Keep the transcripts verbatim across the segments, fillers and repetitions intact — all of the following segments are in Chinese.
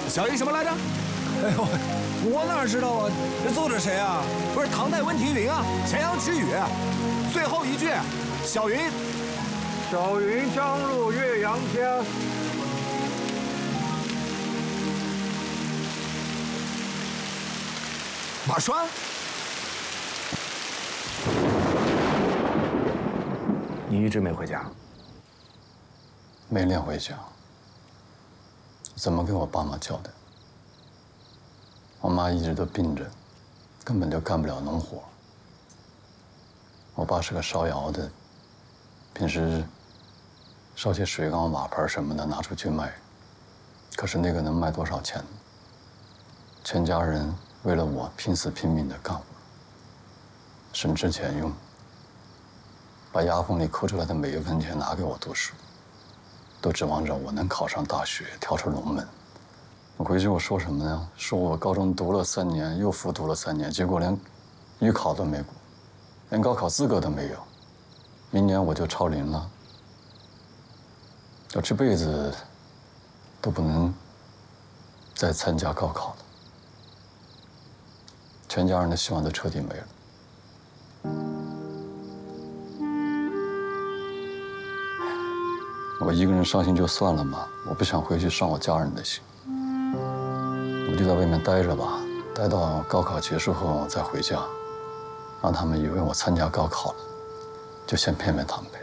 小云什么来着？ 哎呦，我哪知道啊？这奏着谁啊？ 不是唐代温庭筠啊，咸阳之语。最后一句，小云。 小云将入岳阳江。 马栓。 你一直没回家？ 没脸回家。怎么给我爸妈交代？我妈一直都病着，根本就干不了农活。我爸是个烧窑的，平时烧些水缸、瓦盆什么的拿出去卖，可是那个能卖多少钱？全家人为了我拼死拼命的干活，省吃俭用，把牙缝里抠出来的每一分钱拿给我读书，都指望着我能考上大学，跳出龙门。我回去我说什么呢？说我高中读了三年，又复读了三年，结果连预考都没过，连高考资格都没有。明年我就超龄了，我这辈子都不能再参加高考了，全家人的希望都彻底没了。我一个人伤心就算了嘛，我不想回去伤我家人的心。我就在外面待着吧，待到高考结束后再回家，让他们以为我参加高考了，就先骗骗他们呗。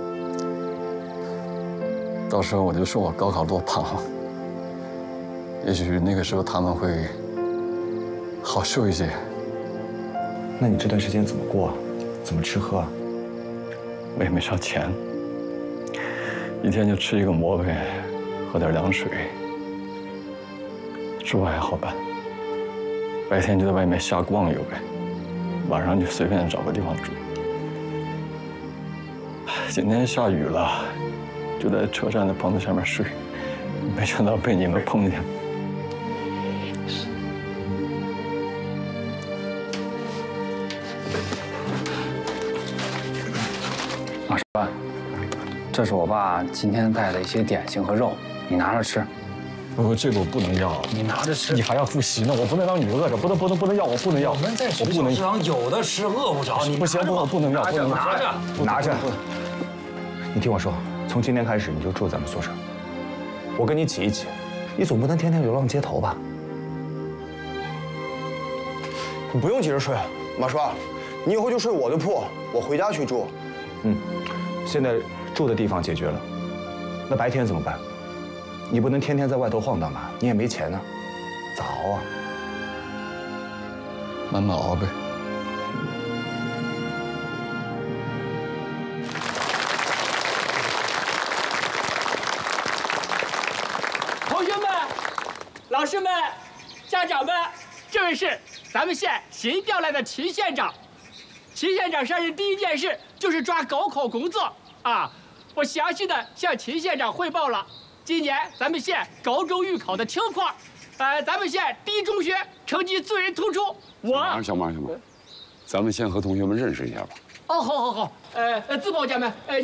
到时候我就说我高考落榜，也许那个时候他们会好受一些。 那你这段时间怎么过？怎么吃喝啊？ 我也没啥钱，一天就吃一个馍呗，喝点凉水。住还好办，白天就在外面瞎逛悠呗，晚上就随便找个地方住。今天下雨了，就在车站的棚子上面睡，没想到被你们碰见。 马栓，这是我爸今天带的一些点心和肉，你拿着吃。 不，这个我不能要。 你拿着吃， 你还要复习呢，我不能让你饿着，不能不能不能要，我不能要。 我们在学校食堂有的吃，饿不着。你不行，不，我不能要，不能拿着， 拿着。你听我说，从今天开始你就住咱们宿舍，我跟你挤一挤，你总不能天天流浪街头吧？ 你不用急着睡，马栓，你以后就睡我的铺，我回家去住。 嗯，现在住的地方解决了，那白天怎么办？你不能天天在外头晃荡吧？你也没钱呢，咋熬啊？ 慢慢熬呗。 同学们、老师们、家长们，这位是咱们县新调来的秦县长。秦县长上任第一件事就是抓高考工作啊！我详细的向秦县长汇报了今年咱们县高中预考的情况。呃，咱们县第一中学成绩最为突出。我小马，小马，咱们先和同学们认识一下吧。 哦，好好好，呃呃，自报家门，呃。